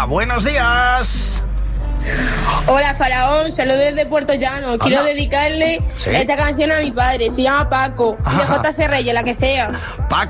Hola, buenos días. Hola, Faraón, saludos desde Puerto Llano. Quiero dedicarle esta canción a mi padre, se llama Paco, de JC Reyes, la que sea. Paco.